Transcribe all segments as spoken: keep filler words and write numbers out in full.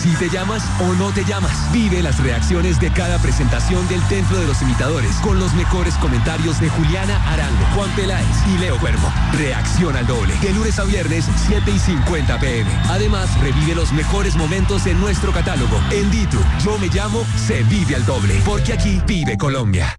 Si te llamas o no te llamas, vive las reacciones de cada presentación del Templo de los Imitadores con los mejores comentarios de Juliana Arango, Juan Peláez y Leo Cuervo. Reacción al doble, de lunes a viernes, siete y cincuenta pm. Además, revive los mejores momentos en nuestro catálogo. En Ditu, Yo Me Llamo, se vive al doble, porque aquí vive Colombia.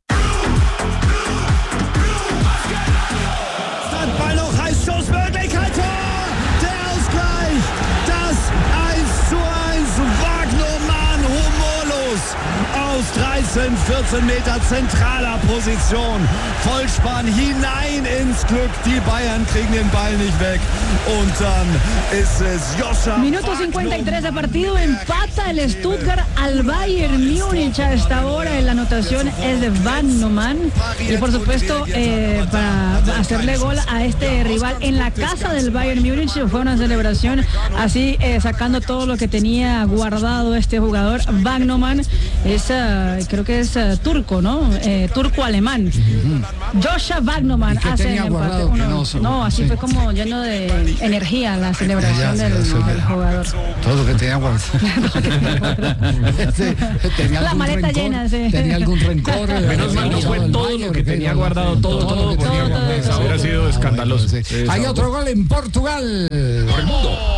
Ball noch als Schussmöglichkeit. Der Ausgleich. Das eins zu eins. Wagnermann humorlos. Aus dreizehn, vierzehn Meter zentraler Position. Vollspann hinein ins Glück. Die Bayern kriegen den Ball nicht weg. Und dann ist es Joscha. Minuto cincuenta y tres de partido. Empata el Stuttgart al Bayern Múnich a esta hora. La anotación es de Wagnermann. Y por supuesto, eh, para hacerle gol a este rival en la casa del Bayern Múnich fue una celebración así, eh, sacando todo lo que tenía guardado este jugador. Wagnermann es, uh, creo que es uh, turco, ¿no? Eh, turco-alemán. Uh-huh. Joshua Wagnermann hace el empate. Uno, no, no, así sí. Fue como lleno de energía la celebración ya, ya, del, ya, del jugador. Todo lo que tenía guardado. sí, tenía la maleta rencor, llena, sí. Tenía algún rencor. Menos mal no fue todo lo que tenía guardado, todo, todo, todo, todo, todo, todo, todo, todo, todo, todo, todo, todo, todo, todo, todo, todo, Hay otro gol en Portugal. Por el mundo.